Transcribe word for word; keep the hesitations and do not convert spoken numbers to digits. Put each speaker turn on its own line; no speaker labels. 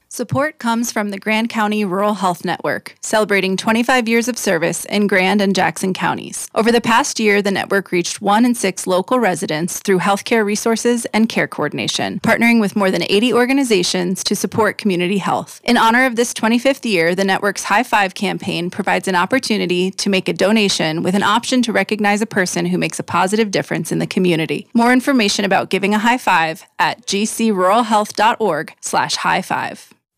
Support comes from the Grand County Rural Health Network, celebrating twenty-five years of service in Grand and Jackson counties. Over the past year, the network reached one in six local residents through healthcare resources and care coordination, partnering with more than eighty organizations to support community health. In honor of this twenty-fifth year, the network's High Five campaign provides an opportunity to make a donation with an option to recognize a person who makes a positive difference in the community. More information about giving a high five at g c rural health dot org slash high five.